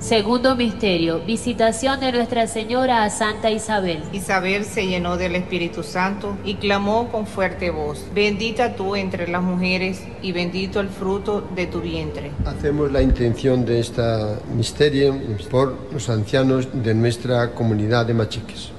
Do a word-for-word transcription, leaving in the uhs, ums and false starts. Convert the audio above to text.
Segundo misterio, visitación de Nuestra Señora a Santa Isabel. Isabel se llenó del Espíritu Santo y clamó con fuerte voz: bendita tú entre las mujeres y bendito el fruto de tu vientre. Hacemos la intención de este misterio por los ancianos de nuestra comunidad de Machiques.